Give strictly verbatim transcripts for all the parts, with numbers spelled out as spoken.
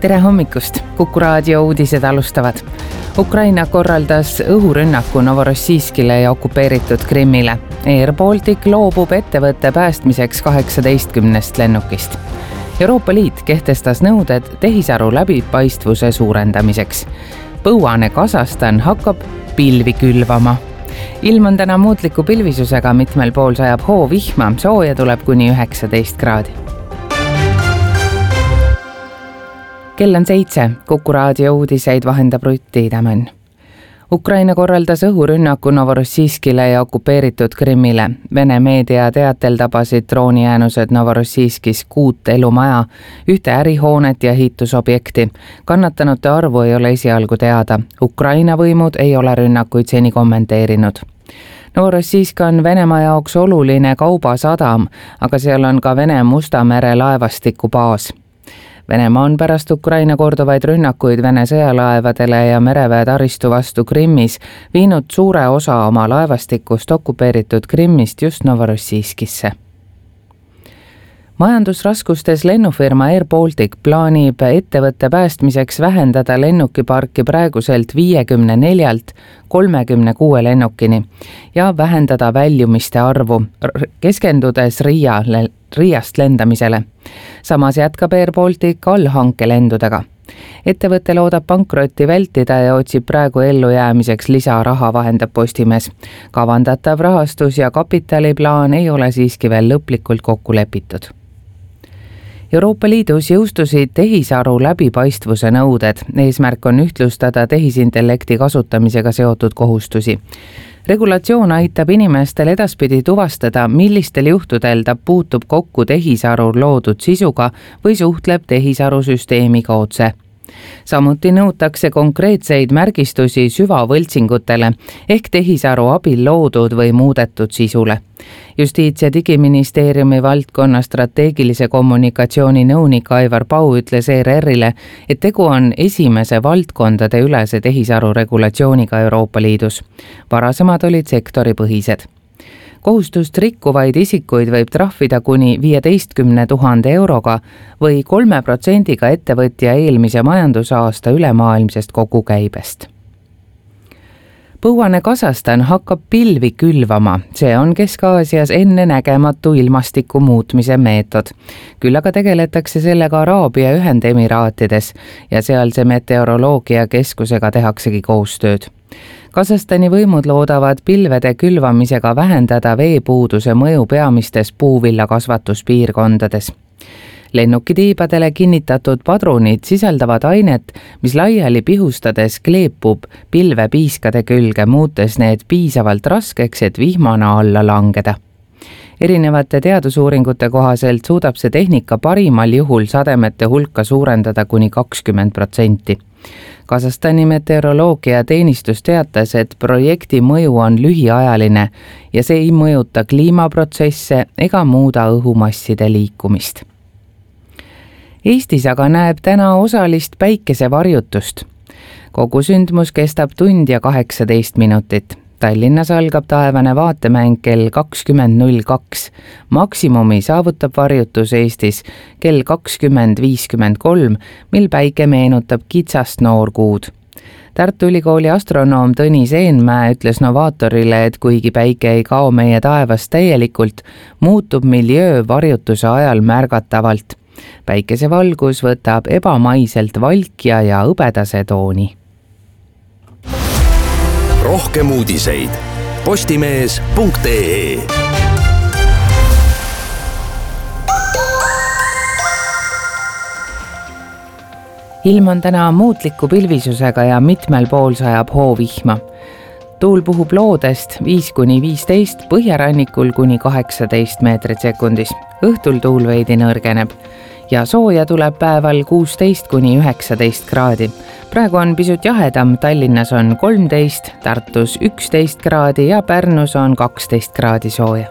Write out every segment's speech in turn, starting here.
Tere hommikust! Kuku raadio uudised alustavad. Ukraina korraldas õhurünnaku Novorossijskile ja okupeeritud Krimmile. Air Baltic loobub ettevõtte päästmiseks kaheksateistkümnest lennukist. Euroopa Liit kehtestas nõuded tehisaru läbipaistvuse suurendamiseks. Põuane Kasahstan hakkab pilvi külvama. Ilm on täna muutliku pilvisusega, mitmel pool sajab hoo vihma, sooja tuleb kuni üheksateist kraadi. Kell on seitse, Kuku raadio uudiseid vahendab Rutti Tämän. Ukraina korraldas õhurünnaku Novorossijskile ja okupeeritud Krimmile. Vene meedia teatel tabasid droonijäänused Novorossijskis kuut elumaja, ühte ärihoonet ja ehitusobjekti. Kannatanute arvu ei ole esialgu teada. Ukraina võimud ei ole rünnakuid seni kommenteerinud. Novorossijsk on Venemaa jaoks oluline kaubasadam, aga seal on ka Vene Musta mere laevastiku baas. Venemaa on pärast Ukraina korduvaid rünnakuid Vene sõjalaevadele ja mereväe taristu vastu Krimmis viinud suure osa oma laevastikust okupeeritud Krimmist just Novorossijskisse. Majandusraskustes lennufirma Air Baltic plaanib ettevõtte päästmiseks vähendada lennukiparki praeguselt viiekümne neljalt kolmekümne kuue lennukini ja vähendada väljumiste arvu, keskendudes Riia, Riiast lendamisele. Samas jätkab Air Baltic allhankelendudega. Ettevõte loodab pankrotti vältida ja otsib praegu ellujäämiseks lisaraha, vahendab Postimees. Kavandatav rahastus ja kapitaliplaan ei ole siiski veel lõplikult kokku lepitud. Euroopa Liidus jõustusid tehisaru läbipaistvuse nõuded. Eesmärk on ühtlustada tehisintellekti kasutamisega seotud kohustusi. Regulatsioon aitab inimestel edaspidi tuvastada, millistel juhtudel ta puutub kokku tehisarul loodud sisuga või suhtleb tehisarusüsteemiga otse. Samuti nõutakse konkreetseid märgistusi süvavõltsingutele ehk tehisaru abil loodud või muudetud sisule. Justiits- ja digiministeeriumi valdkonna strateegilise kommunikatsiooni nõunik Aivar Pau ütles E R R-ile, et tegu on esimese valdkondade ülese tehisaru regulatsiooniga Euroopa Liidus. Varasemad olid sektoripõhised. Kohustust rikkuvaid isikuid võib trahvida kuni viieteistkümne tuhande euroga või kolme protsendiga ettevõtja eelmise majandusaasta ülemaailmsest kogukäibest. Põuane Kasahstan hakkab pilvi külvama. See on Kesk-Aasias enne nägematu ilmastiku muutmise meetod. Küll aga tegeletakse sellega Araabia Ühendemiraatides ja sealse meteoroloogia keskusega tehaksegi koostööd. Kasahstani võimud loodavad pilvede külvamisega vähendada veepuuduse mõju peamistes puuvillakasvatuspiirkondades. Lennukitiibadele kinnitatud padrunid sisaldavad ainet, mis laiali pihustades kleepub pilvepiiskade külge, muutes need piisavalt raskeks, et vihmana alla langeda. Erinevate teadusuuringute kohaselt suudab see tehnika parimal juhul sademete hulka suurendada kuni kakskümmend protsenti. Kasahstani meteoroloogia teenistus teatas, et projekti mõju on lühiajaline ja see ei mõjuta kliimaprotsesse ega muuda õhumasside liikumist. Eestis aga näeb täna osalist päikesevarjutust. Kogu sündmus kestab tund ja kaheksateist minutit. Tallinnas algab taevane vaatemäng kell kakskümmend null kaks. Maksimumi saavutab varjutus Eestis kell kakskümmend viiskümmend kolm, mil päike meenutab kitsast noorkuud. Tartu Ülikooli astronoom Tõnis Eenmäe ütles Novaatorile, et kuigi päike ei kao meie taevast täielikult, muutub miljöö varjutuse ajal märgatavalt. Päikesevalgus võtab ebamaiselt valkja ja õbedase tooni. Rohkem uudiseid postimees punkt ee. Ilm on täna muutliku pilvisusega ja mitmel pool sajab hoo vihma. Tuul puhub loodest viis kuni viisteist, põhjarannikul kuni kaheksateist meetrit sekundis. Õhtul tuul veidi nõrgeneb ja sooja tuleb päeval kuusteist kuni üheksateist kraadi. Praegu on pisut jahedam, Tallinnas on kolmteist, Tartus üksteist kraadi ja Pärnus on kaksteist kraadi sooja.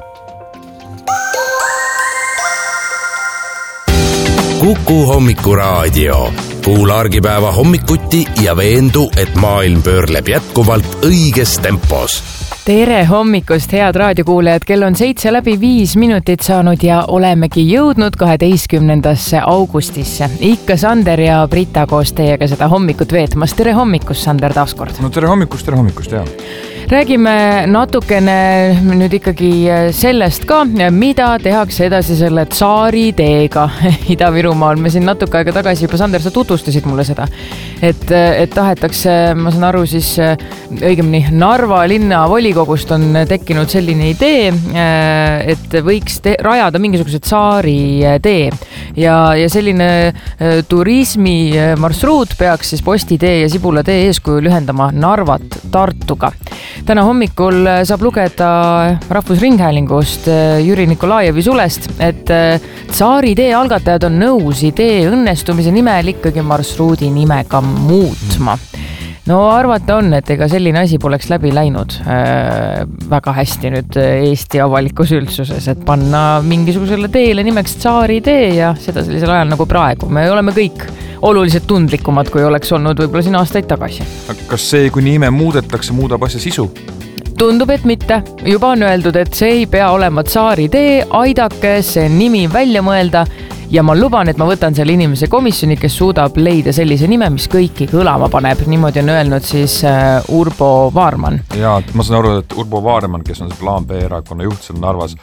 Kuku hommikuraadio. Kuula argipäeva hommikuti ja veendu, et maailm pöörleb jätkuvalt õiges tempos. tere hommikust, head raadiokuulajad, kell on seitse läbi viis minutit saanud ja olemegi jõudnud kaheteistkümnendasse augustisse. Ikka Sander ja Brita koos teiega seda hommikut veetmas. Tere hommikust, Sander, taaskord. No tere hommikust, tere hommikust, jah. Räägime natukene nüüd ikkagi sellest ka, mida tehakse edasi selle Tsaari teega Ida-Virumaal. Me siin natuke aega tagasi juba, Sander, sa tutvustasid mulle seda, et, et tahetakse, ma saan aru siis õigemini Narva linna volikogust on tekkinud selline idee, et võiks te- rajada mingisuguse Tsaari tee ja, ja selline turismi marsruut peaks siis Posti tee ja Sibula tee eeskujul ühendama Narvat Tartuga. Täna hommikul saab lugeda Rahvusringhäälingust Jüri Nikolajevi sulest, et Tsaari tee algatajad on nõus idee õnnestumise nimel ikkagi marsruudi nimega muutma. No arvata on, et ega selline asi poleks läbi läinud äh, väga hästi nüüd Eesti avalikus üldsuses, et panna mingisugusele teele nimeks Tsaari tee ja seda sellisel ajal nagu praegu. Me oleme kõik oluliselt tundlikumad, kui oleks olnud võib-olla siin aastaid tagasi. Kas see, kui nime muudetakse, muudab asja sisu? Tundub, et mitte. Juba on öeldud, et see ei pea olema Tsaari tee, aidake see nimi välja mõelda ja ma luban, et ma võtan selle inimese komisjoni, kes suudab leida sellise nime, mis kõiki kõlama paneb. Niimoodi on öelnud siis Urbo Vaarman. Ja, ma saan aru, et Urbo Vaarman, kes on see Plaan B erakonna juht seal Narvas,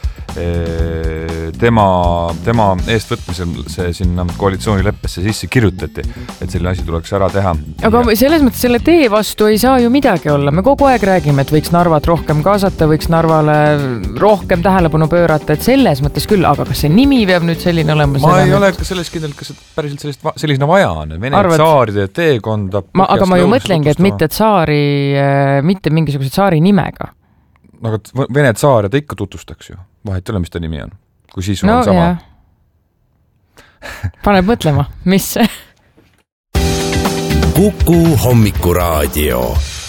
tema, tema eestvõtmisel see sinna koalitsioonileppesse sisse kirjutati, et selle asi tuleks ära teha. Aga ja selles mõttes selle tee vastu ei saa ju midagi olla. Me kogu aeg räägime, et võiks Narvat rohkem kaasata, võiks Narvale rohkem tähelepanu pöörata, et selles mõttes küll, aga kas see nimi peab nüüd selline olema? Ma ei ole ka selles kindel, kas päriselt sellist, sellisena vaja on. Vene Arvad... tsaaride teekonda. Ma, aga ma ju mõtlengi, et mitte tsaari, mitte mingisuguse tsaari nimega. Aga Vene tsaare ta ikka tutvustaks ju. Vahet ei ole, mis ta nimi on. Kui siis no, on sama. Paneb mõtlema, mis? Kuku hommikuraadio.